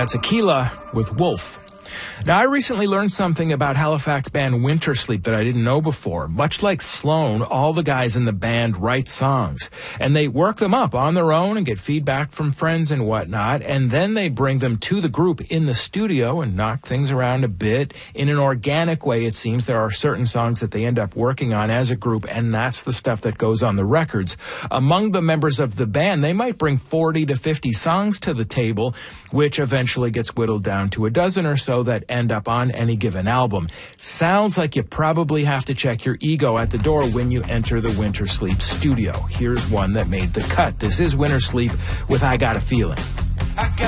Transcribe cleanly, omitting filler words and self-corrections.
That's Aquila with Wolf. Now, I recently learned something about Halifax band Wintersleep that I didn't know before. Much like Sloan, all the guys in the band write songs, and they work them up on their own and get feedback from friends and whatnot, and then they bring them to the group in the studio and knock things around a bit. In an organic way, it seems there are certain songs that they end up working on as a group, and that's the stuff that goes on the records. Among the members of the band, they might bring 40 to 50 songs to the table, which eventually gets whittled down to a dozen or so that end up on any given album. Sounds like you probably have to check your ego at the door when you enter the Wintersleep studio. Here's one that made the cut. This is Wintersleep with I Got a Feeling.